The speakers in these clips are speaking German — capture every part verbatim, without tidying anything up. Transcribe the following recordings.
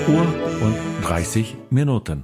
Uhr und dreißig Minuten.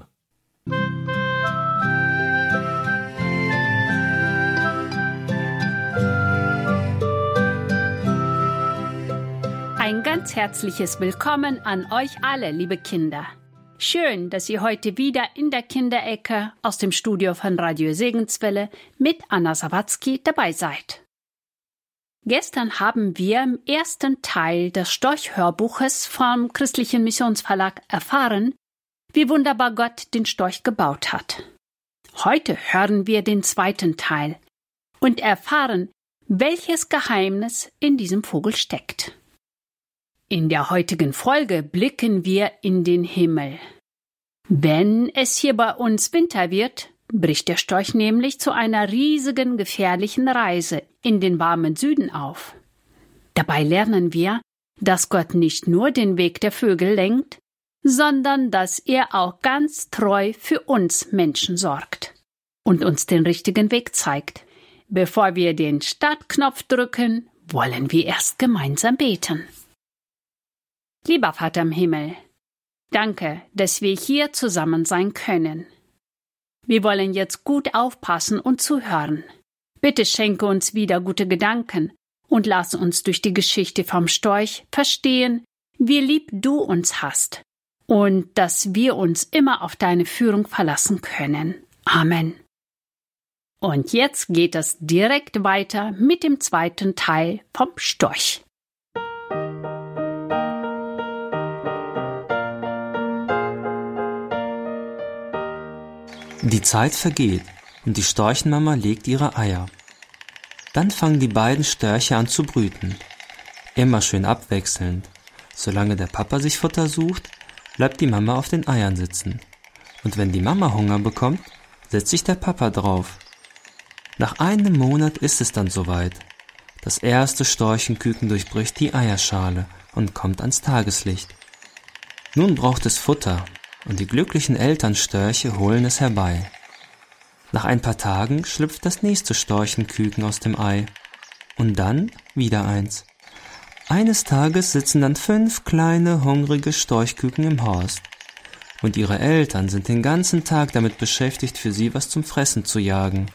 Ein ganz herzliches Willkommen an euch alle, liebe Kinder. Schön, dass ihr heute wieder in der Kinderecke aus dem Studio von Radio Segenswelle mit Anna Sawatzki dabei seid. Gestern haben wir im ersten Teil des Storch-Hörbuches vom Christlichen Missionsverlag erfahren, wie wunderbar Gott den Storch gebaut hat. Heute hören wir den zweiten Teil und erfahren, welches Geheimnis in diesem Vogel steckt. In der heutigen Folge blicken wir in den Himmel. Wenn es hier bei uns Winter wird, bricht der Storch nämlich zu einer riesigen, gefährlichen Reise in den warmen Süden auf. Dabei lernen wir, dass Gott nicht nur den Weg der Vögel lenkt, sondern dass er auch ganz treu für uns Menschen sorgt und uns den richtigen Weg zeigt. Bevor wir den Startknopf drücken, wollen wir erst gemeinsam beten. Lieber Vater im Himmel, danke, dass wir hier zusammen sein können. Wir wollen jetzt gut aufpassen und zuhören. Bitte schenke uns wieder gute Gedanken und lass uns durch die Geschichte vom Storch verstehen, wie lieb du uns hast und dass wir uns immer auf deine Führung verlassen können. Amen. Und jetzt geht es direkt weiter mit dem zweiten Teil vom Storch. Die Zeit vergeht und die Storchenmama legt ihre Eier. Dann fangen die beiden Störche an zu brüten. Immer schön abwechselnd. Solange der Papa sich Futter sucht, bleibt die Mama auf den Eiern sitzen. Und wenn die Mama Hunger bekommt, setzt sich der Papa drauf. Nach einem Monat ist es dann soweit. Das erste Storchenküken durchbricht die Eierschale und kommt ans Tageslicht. Nun braucht es Futter. Und die glücklichen Elternstörche holen es herbei. Nach ein paar Tagen schlüpft das nächste Storchenküken aus dem Ei. Und dann wieder eins. Eines Tages sitzen dann fünf kleine, hungrige Storchküken im Horst. Und ihre Eltern sind den ganzen Tag damit beschäftigt, für sie was zum Fressen zu jagen.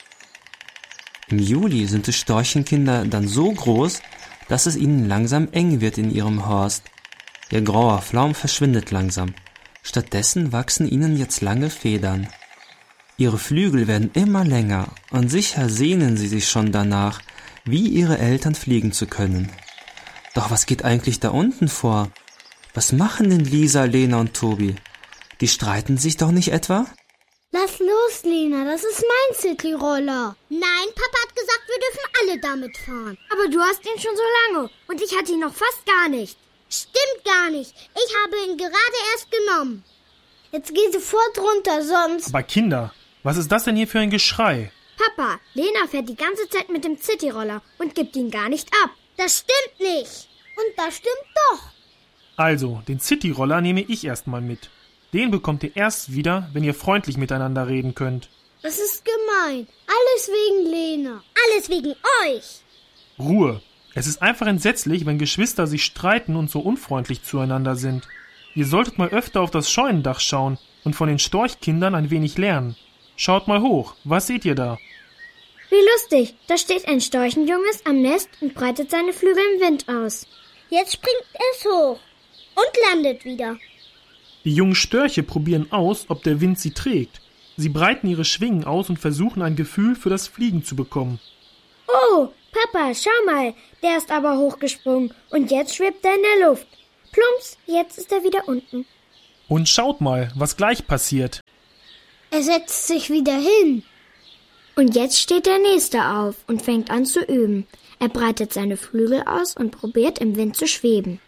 Im Juli sind die Storchenkinder dann so groß, dass es ihnen langsam eng wird in ihrem Horst. Ihr grauer Flaum verschwindet langsam. Stattdessen wachsen ihnen jetzt lange Federn. Ihre Flügel werden immer länger und sicher sehnen sie sich schon danach, wie ihre Eltern fliegen zu können. Doch was geht eigentlich da unten vor? Was machen denn Lisa, Lena und Tobi? Die streiten sich doch nicht etwa? Lass los, Lena, das ist mein Cityroller. Nein, Papa hat gesagt, wir dürfen alle damit fahren. Aber du hast ihn schon so lange und ich hatte ihn noch fast gar nicht. Stimmt gar nicht. Ich habe ihn gerade erst genommen. Jetzt geh sofort runter, sonst... Aber Kinder, was ist das denn hier für ein Geschrei? Papa, Lena fährt die ganze Zeit mit dem Cityroller und gibt ihn gar nicht ab. Das stimmt nicht. Und das stimmt doch. Also, den Cityroller nehme ich erstmal mit. Den bekommt ihr erst wieder, wenn ihr freundlich miteinander reden könnt. Das ist gemein. Alles wegen Lena. Alles wegen euch. Ruhe. Es ist einfach entsetzlich, wenn Geschwister sich streiten und so unfreundlich zueinander sind. Ihr solltet mal öfter auf das Scheunendach schauen und von den Storchkindern ein wenig lernen. Schaut mal hoch, was seht ihr da? Wie lustig, da steht ein Storchenjunges am Nest und breitet seine Flügel im Wind aus. Jetzt springt es hoch und landet wieder. Die jungen Störche probieren aus, ob der Wind sie trägt. Sie breiten ihre Schwingen aus und versuchen ein Gefühl für das Fliegen zu bekommen. Oh, Papa, schau mal, der ist aber hochgesprungen und jetzt schwebt er in der Luft. Plumps, jetzt ist er wieder unten. Und schaut mal, was gleich passiert. Er setzt sich wieder hin. Und jetzt steht der Nächste auf und fängt an zu üben. Er breitet seine Flügel aus und probiert im Wind zu schweben.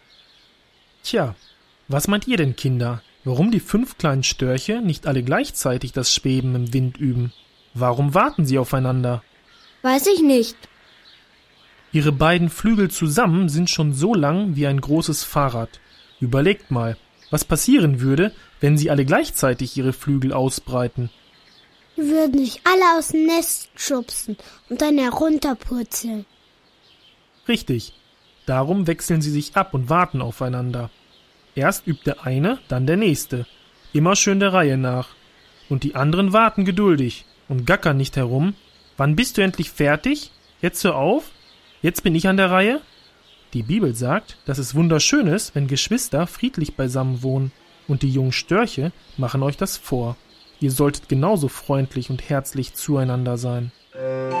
Tja, was meint ihr denn, Kinder? Warum die fünf kleinen Störche nicht alle gleichzeitig das Schweben im Wind üben? Warum warten sie aufeinander? Weiß ich nicht. Ihre beiden Flügel zusammen sind schon so lang wie ein großes Fahrrad. Überlegt mal, was passieren würde, wenn sie alle gleichzeitig ihre Flügel ausbreiten. Die würden sich alle aus dem Nest schubsen und dann herunterpurzeln. Richtig. Darum wechseln sie sich ab und warten aufeinander. Erst übt der eine, dann der nächste. Immer schön der Reihe nach. Und die anderen warten geduldig und gackern nicht herum. Wann bist du endlich fertig? Jetzt hör auf? Jetzt bin ich an der Reihe? Die Bibel sagt, dass es wunderschön ist, wenn Geschwister friedlich beisammen wohnen. Und die jungen Störche machen euch das vor. Ihr solltet genauso freundlich und herzlich zueinander sein.